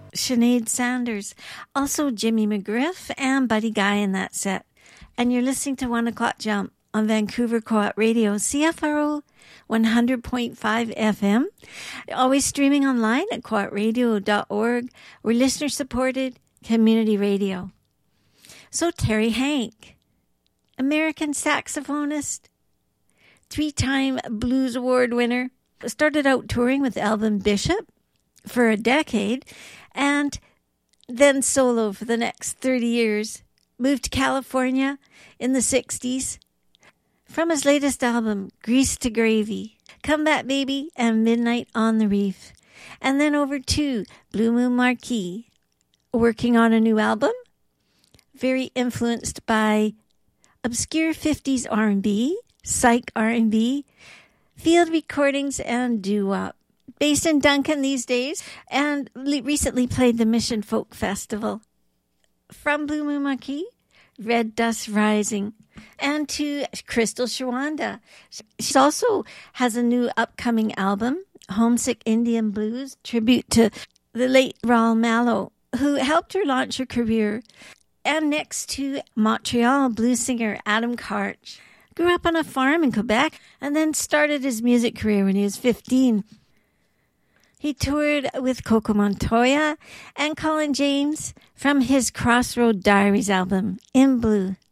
Sinead Sanders, also Jimmy McGriff and Buddy Guy in that set. And you're listening to 1 O'Clock Jump on Vancouver Co-op Radio, CFRO 100.5 FM. Always streaming online at co-opradio.org. We're listener-supported community radio. So Terry Hank, American saxophonist, 3-time Blues Award winner, started out touring with Alvin Bishop for a decade and then solo for the next 30 years. Moved to California in the 60s. From his latest album, Grease to Gravy, Come Back Baby, and Midnight on the Reef. And then over to Blue Moon Marquee, working on a new album, very influenced by obscure 50s R&B, psych R&B, field recordings, and doo-wop. Based in Duncan these days, and recently played the Mission Folk Festival. From Blue Moon Marquee, Red Dust Rising, and to Crystal Shawanda. She also has a new upcoming album, Homesick Indian Blues, tribute to the late Raul Malo, who helped her launch her career. And next to Montreal blues singer Adam Karch. Grew up on a farm in Quebec and then started his music career when he was 15. He toured with Coco Montoya and Colin James from his Crossroad Diaries album, In Blue.